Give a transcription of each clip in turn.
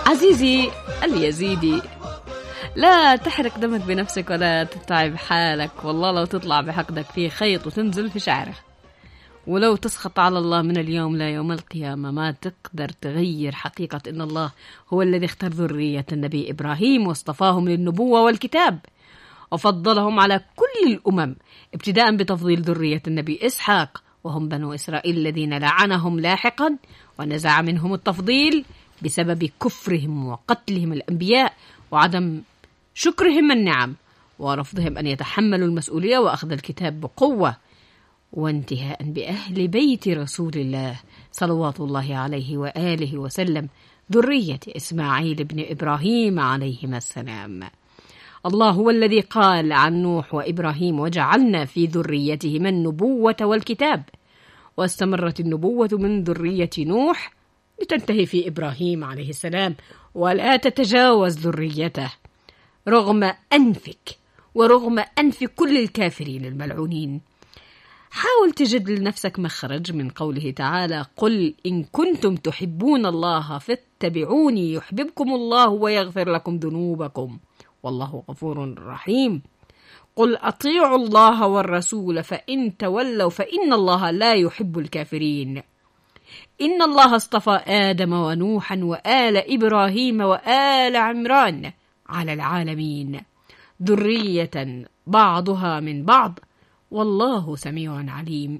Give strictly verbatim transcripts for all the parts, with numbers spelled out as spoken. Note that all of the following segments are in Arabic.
عزيزي اليزيدي، لا تحرق دمك بنفسك ولا تتعب حالك، والله لو تطلع بحقدك في خيط وتنزل في شعره، ولو تسخط على الله من اليوم لا يوم القيامة ما تقدر تغير حقيقة إن الله هو الذي اختار ذرية النبي إبراهيم واصطفاهم للنبوة والكتاب وفضلهم على كل الأمم، ابتداء بتفضيل ذرية النبي إسحاق وهم بنو إسرائيل الذين لعنهم لاحقا ونزع منهم التفضيل بسبب كفرهم وقتلهم الأنبياء وعدم شكرهم النعم ورفضهم أن يتحملوا المسؤولية وأخذ الكتاب بقوة، وانتهاء بأهل بيت رسول الله صلوات الله عليه وآله وسلم ذرية إسماعيل بن إبراهيم عليهما السلام. الله هو الذي قال عن نوح وإبراهيم وجعلنا في ذريتهما النبوة والكتاب، واستمرت النبوة من ذرية نوح لتنتهي في إبراهيم عليه السلام ولا تتجاوز ذريته رغم أنفك ورغم أنف كل الكافرين الملعونين. حاول تجد لنفسك مخرج من قوله تعالى: قل إن كنتم تحبون الله فاتبعوني يحببكم الله ويغفر لكم ذنوبكم والله غفور رحيم. قل أطيعوا الله والرسول فإن تولوا فإن الله لا يحب الكافرين. إن الله اصطفى آدم ونوحا وآل إبراهيم وآل عمران على العالمين ذرية بعضها من بعض والله سميع عليم.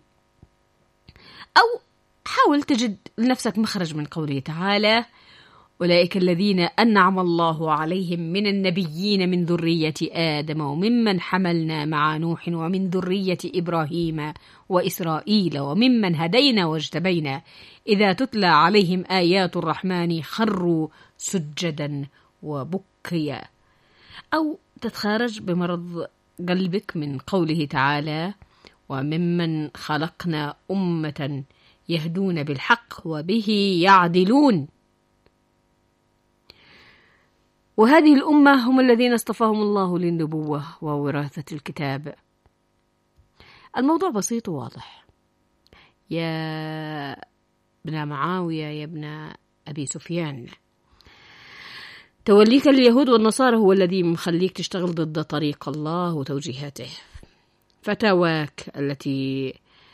أو حاول تجد لنفسك مخرج من قوله تعالى: أولئك الذين أنعم الله عليهم من النبيين من ذرية آدم وممن حملنا مع نوح ومن ذرية إبراهيم وإسرائيل وممن هدينا واجتبينا إذا تتلى عليهم آيات الرحمن خروا سجدا وبكيا. أو تتخارج بمرض قلبك من قوله تعالى: وممن خلقنا أمة يهدون بالحق وبه يعدلون. وهذه الأمة هم الذين اصطفاهم الله للنبوة ووراثة الكتاب. الموضوع بسيط وواضح يا ابن معاوية يا ابن أبي سفيان، توليك اليهود والنصارى هو الذي مخليك تشتغل ضد طريق الله وتوجيهاته. فتاواك التي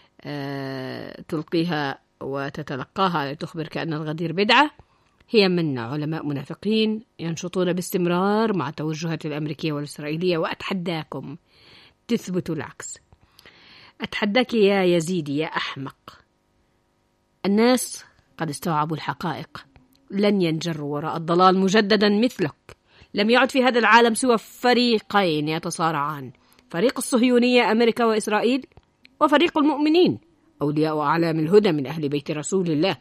تلقيها وتتلقاها لتخبرك أن الغدير بدعة هي من علماء منافقين ينشطون باستمرار مع التوجهات الأمريكية والإسرائيلية، وأتحداكم تثبتوا العكس. أتحداك يا يزيدي يا أحمق. الناس قد استوعبوا الحقائق، لن ينجروا وراء الضلال مجددا مثلك. لم يعد في هذا العالم سوى فريقين يتصارعان: فريق الصهيونية أمريكا وإسرائيل، وفريق المؤمنين أولياء وأعلام الهدى من أهل بيت رسول الله.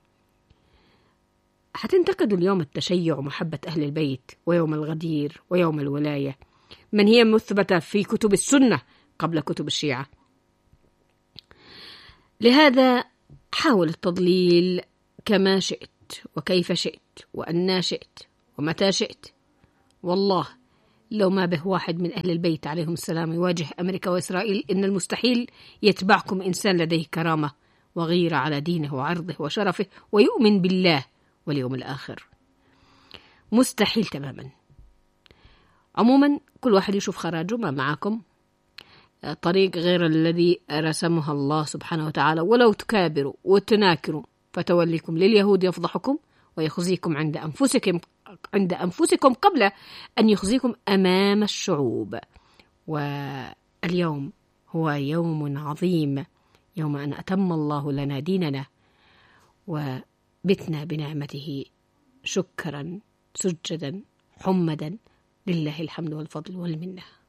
حتنتقدوا اليوم التشيع ومحبة أهل البيت ويوم الغدير ويوم الولاية من هي مثبتة في كتب السنة قبل كتب الشيعة. لهذا حاول التضليل كما شئت وكيف شئت وأنا شئت ومتى شئت. والله لو ما به واحد من أهل البيت عليهم السلام يواجه أمريكا وإسرائيل إن المستحيل يتبعكم إنسان لديه كرامة وغيرة على دينه وعرضه وشرفه ويؤمن بالله واليوم الآخر. مستحيل تماما. عموما كل واحد يشوف خراجه. ما معكم طريق غير الذي رسمها الله سبحانه وتعالى، ولو تكابروا وتناكروا فتوليكم لليهود يفضحكم ويخزيكم عند أنفسكم عند أنفسكم قبل أن يخزيكم أمام الشعوب. واليوم هو يوم عظيم، يوم أن أتم الله لنا ديننا وبتنا بنعمته شكرا سجدا حمدا لله الحمد والفضل والمنة.